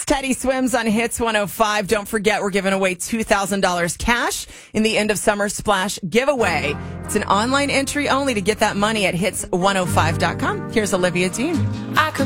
Teddy Swims on Hits 105. Don't forget, we're giving away $2,000 cash in the end of summer splash giveaway. It's an online entry only to get that money at hits105.com. Here's Olivia Dean.